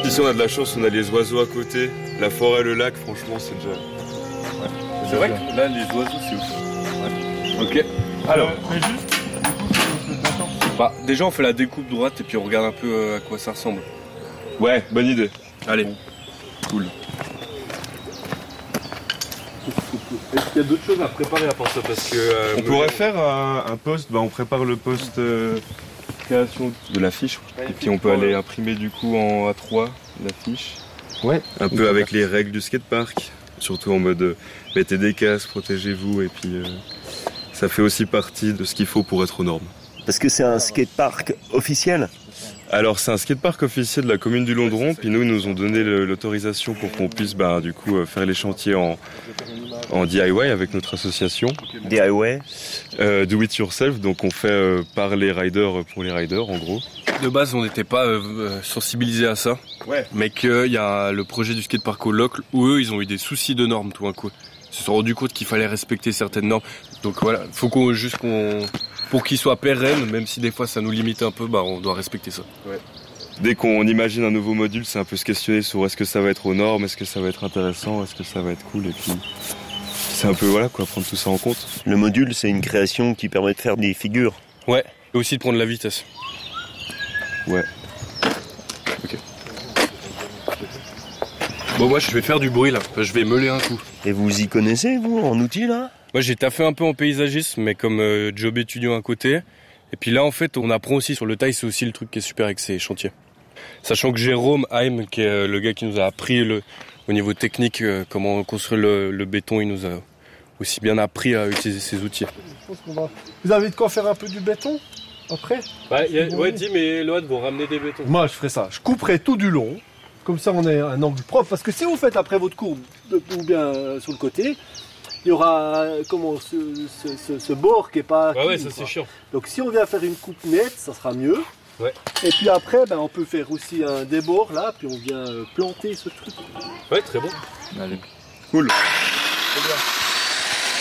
Ici on a de la chance, on a les oiseaux à côté, la forêt, le lac, franchement c'est déjà... Ouais. C'est vrai que là les oiseaux c'est ouf. Ouais. Ok. Alors. Mais juste, du coup, Bah déjà on fait la découpe droite et puis on regarde un peu à quoi ça ressemble. Ouais, bonne idée. Allez. Cool. Est-ce qu'il y a d'autres choses à préparer à part ça parce que On pourrait faire un post, on prépare le post création de l'affiche. Et puis on peut aller imprimer du coup en A3 l'affiche. Ouais. Un peu avec les règles du skatepark. Surtout en mode mettez des casques, protégez-vous et puis ça fait aussi partie de ce qu'il faut pour être aux normes. Parce que c'est un skatepark officiel. Alors c'est un skatepark officiel de la commune du Londron, puis nous ils nous ont donné l'autorisation pour qu'on puisse du coup faire les chantiers en DIY avec notre association. DIY. Do it yourself, donc on fait par les riders pour les riders en gros. De base on n'était pas sensibilisés à ça. Ouais. Mais qu'il y a le projet du skatepark au Locle où eux ils ont eu des soucis de normes tout d'un coup. Ils se sont rendus compte qu'il fallait respecter certaines normes. Donc voilà, faut qu'on pour qu'il soit pérenne, même si des fois ça nous limite un peu, on doit respecter ça. Ouais. Dès qu'on imagine un nouveau module, c'est un peu se questionner sur est-ce que ça va être aux normes, est-ce que ça va être intéressant, est-ce que ça va être cool, et puis c'est un peu prendre tout ça en compte. Le module, c'est une création qui permet de faire des figures. Ouais, et aussi de prendre la vitesse. Ouais. Ok. Bon, moi je vais faire du bruit là, je vais meuler un coup. Et vous y connaissez, vous, en outils là? Moi j'ai taffé un peu en paysagisme, mais comme job étudiant à côté. Et puis là en fait on apprend aussi sur le taille, c'est aussi le truc qui est super avec ces chantiers. Sachant que Jérôme Haim, qui est le gars qui nous a appris au niveau technique comment construire le béton, il nous a aussi bien appris à utiliser ces outils. Je pense qu'on va... Vous avez de quoi faire un peu du béton après? Ouais, Tim et Load vont ramener des bétons. Moi je ferai ça, je couperai tout du long, comme ça on a un angle propre, parce que si vous faites après votre courbe, ou bien sur le côté, il y aura ce bord qui est pas... Ouais, ça c'est chiant. Donc si on vient faire une coupe nette, ça sera mieux. Ouais. Et puis après, on peut faire aussi un débord là, puis on vient planter ce truc. Ouais, très bon. Allez. Cool. Très bien.